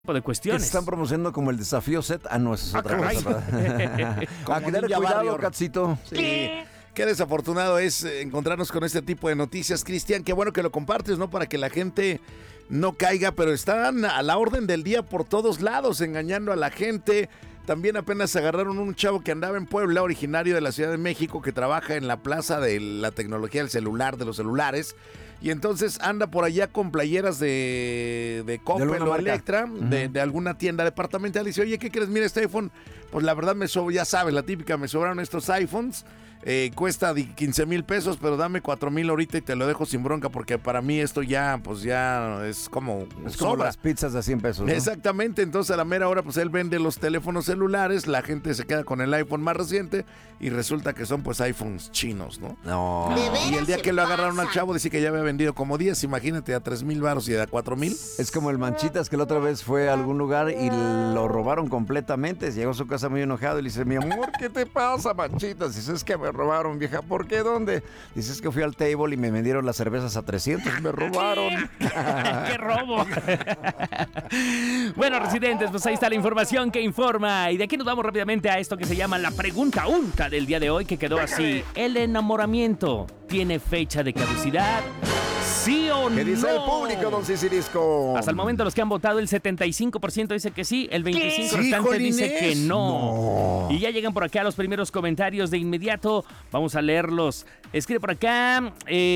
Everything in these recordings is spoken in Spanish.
de cuestiones. Se están promocionando como el desafío Z. Ah, no, eso es otra cosa. A tener cuidado, Catsito. Sí. Qué desafortunado es encontrarnos con este tipo de noticias, Cristian. Qué bueno que lo compartes, ¿no? Para que la gente no caiga, pero están a la orden del día por todos lados, engañando a la gente. También apenas agarraron un chavo que andaba en Puebla, originario de la Ciudad de México, que trabaja en la plaza de la tecnología del celular, de los celulares. Y entonces anda por allá con playeras de Coppel o Electra, de alguna tienda departamental. Y dice, oye, ¿qué crees? Mira, este iPhone, pues la verdad ya sabes, la típica, me sobraron estos iPhones. Cuesta 15,000 pesos, pero dame 4,000 ahorita y te lo dejo sin bronca, porque para mí esto ya es como las pizzas de 100 pesos, ¿no? Exactamente, entonces a la mera hora pues él vende los teléfonos celulares, la gente se queda con el iPhone más reciente y resulta que son pues iPhones chinos, ¿no? No. Y el día que lo agarraron al chavo dice que ya había vendido como 10, imagínate, a 3,000 varos y a 4,000. Es como el Manchitas que la otra vez fue a algún lugar y lo robaron completamente. Llegó a su casa muy enojado y le dice, mi amor, ¿qué te pasa, Manchitas? Dice, es que me robaron, vieja. ¿Por qué? ¿Dónde? Dice, es que fui al table y me vendieron las cervezas a 300. Me robaron. ¡Qué robo! Bueno, residentes, pues ahí está la información que informa. Y de aquí nos vamos rápidamente a esto que se llama la pregunta UNTA del día de hoy, que quedó así. ¿El enamoramiento tiene fecha de caducidad? ¿Sí o no? ¿Qué dice el público, don Cicilisco? Hasta el momento los que han votado, el 75% dice que sí, el 25% restante dice que no. Y ya llegan por acá los primeros comentarios de inmediato. Vamos a leerlos. Escribe por acá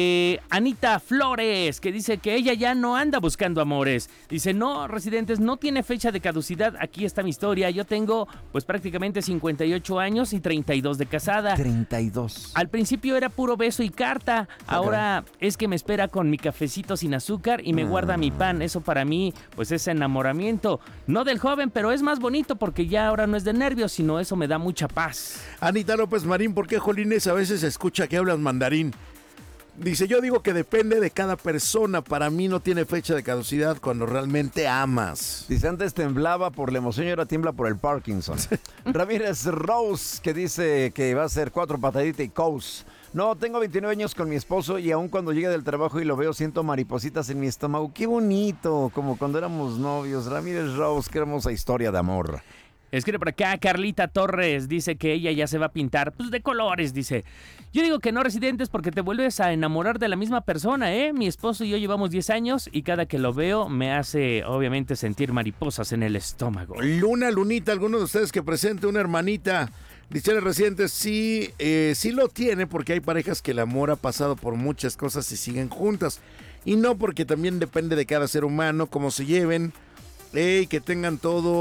Anita Flores, que dice que ella ya no anda buscando amores. Dice, no, residentes, no tiene fecha de caducidad. Aquí está mi historia. Yo tengo pues prácticamente 58 años y 32 de casada. 32. Al principio era puro beso y carta. Ahora es que me espera con mi cafecito sin azúcar y me guarda mi pan. Eso para mí pues es enamoramiento. No del joven, pero es más bonito porque ya ahora no es de nervios, sino eso me da mucha paz. Anita López Marín, ¿por qué, jolines, a veces se escucha que hablas mandarín? Dice, yo digo que depende de cada persona. Para mí no tiene fecha de caducidad cuando realmente amas. Dice, antes temblaba por la emoción y ahora tiembla por el Parkinson. Ramírez Rose, que dice que va a ser 4 pataditas y cous. No, tengo 29 años con mi esposo y aún cuando llegue del trabajo y lo veo siento maripositas en mi estómago. ¡Qué bonito! Como cuando éramos novios. Ramírez Rose, qué hermosa historia de amor. Escribe por acá Carlita Torres, dice que ella ya se va a pintar, pues de colores, dice. Yo digo que no, residentes, porque te vuelves a enamorar de la misma persona, ¿eh? Mi esposo y yo llevamos 10 años y cada que lo veo me hace, obviamente, sentir mariposas en el estómago. Lunita, alguno de ustedes que presente una hermanita. Dice residentes, sí lo tiene, porque hay parejas que el amor ha pasado por muchas cosas y siguen juntas. Y no, porque también depende de cada ser humano, cómo se lleven. Que tengan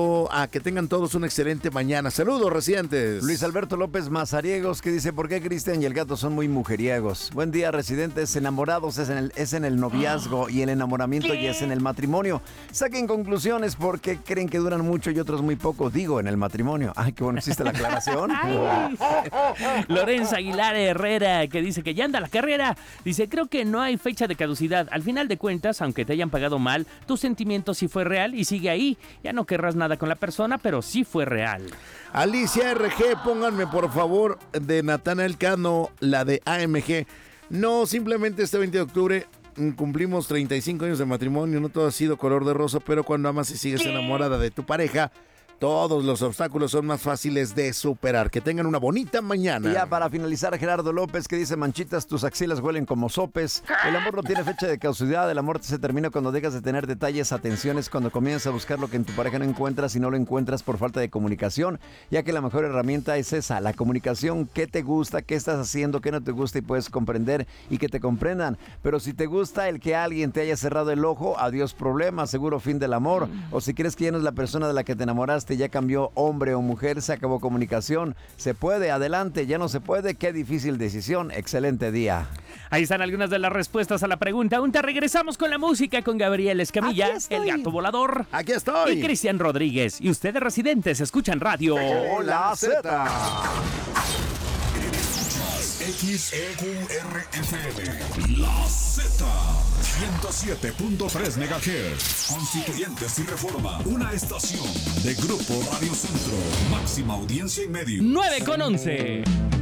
todos una excelente mañana. Saludos, residentes. Luis Alberto López Mazariegos, que dice, ¿por qué Cristian y el gato son muy mujeriegos? Buen día, residentes. Enamorados es en el noviazgo y el enamoramiento ya es en el matrimonio. Saquen conclusiones porque creen que duran mucho y otros muy poco. Digo, en el matrimonio. Ay, qué bueno, ¿existe la aclaración? Lorenza Aguilar Herrera, que dice que ya anda la carrera. Dice, creo que no hay fecha de caducidad. Al final de cuentas, aunque te hayan pagado mal, tu sentimiento sí fue real y sigue ahí. Ya no querrás nada con la persona, pero sí fue real. Alicia RG, pónganme por favor de Natanael Cano, la de AMG. No, simplemente este 20 de octubre cumplimos 35 años de matrimonio. No todo ha sido color de rosa, pero cuando amas y sigues enamorada de tu pareja, todos los obstáculos son más fáciles de superar. Que tengan una bonita mañana. Y ya para finalizar, Gerardo López, que dice, Manchitas, tus axilas huelen como sopes. El amor no tiene fecha de caducidad. El amor se termina cuando dejas de tener detalles, atenciones, cuando comienzas a buscar lo que en tu pareja no encuentras y no lo encuentras por falta de comunicación, ya que la mejor herramienta es esa, la comunicación. ¿Qué te gusta? ¿Qué estás haciendo? ¿Qué no te gusta? Y puedes comprender y que te comprendan. Pero si te gusta el que alguien te haya cerrado el ojo, adiós problema, seguro fin del amor. O si crees que ya no es la persona de la que te enamoraste, ya cambió hombre o mujer, se acabó comunicación. Se puede, adelante, ya no se puede, qué difícil decisión. Excelente día. Ahí están algunas de las respuestas a la pregunta. Aún te regresamos con la música con Gabriel Escamilla, el gato volador. Aquí estoy. Y Cristian Rodríguez. Y ustedes, residentes, escuchan radio. Hola, Z. XEQRFM, La Z, 107.3 MHz, Constituyentes y Reforma, una estación de Grupo Radio Centro, máxima audiencia y medio. 9:11.